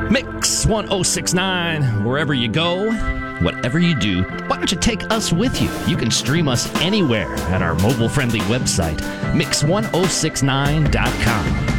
Mix 1069, wherever you go, whatever you do, why don't you take us with you? You can stream us anywhere at our mobile-friendly website, mix1069.com.